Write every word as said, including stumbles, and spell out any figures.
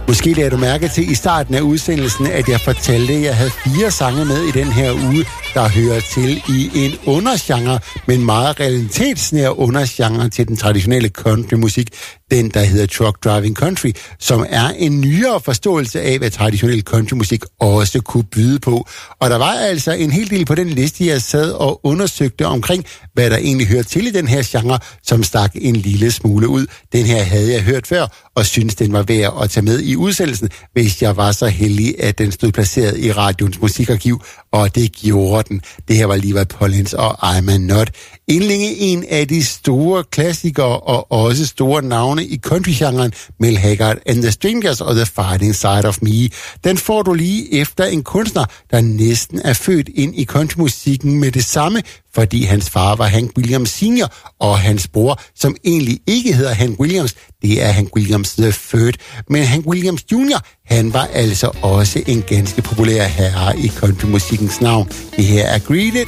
Måske lagde du mærke til i starten af udsendelsen, at jeg fortalte, at jeg havde fire sange med i den her uge, der hører til i en undergenre, men meget realitetsnær undergenre til den traditionelle countrymusik, den der hedder Truck Driving Country, som er en nyere forståelse af, hvad traditionel countrymusik også kunne byde på. Og der var altså en hel del på den liste, jeg sad og undersøgte omkring, hvad der egentlig hører til i den her genre, som stak en lille smule ud. Den her havde jeg hørt før, og synes den var værd at tage med i udsendelsen, hvis jeg var så heldig, at den stod placeret i radioens musikarkiv, og det gjorde den. Det her var Levi Pollins og I'm a Nut. Indlænge en af de store klassikere og også store navne i countrygenren, Mel Haggard and the Strangers og The Fighting Side of Me. Den får du lige efter en kunstner, der næsten er født ind i countrymusikken med det samme, fordi hans far var Hank Williams senior, og hans bror, som egentlig ikke hedder Hank Williams, det er Hank Williams the Third. Men Hank Williams junior, han var altså også en ganske populær herre i countrymusikkens navn. Det her er Greeted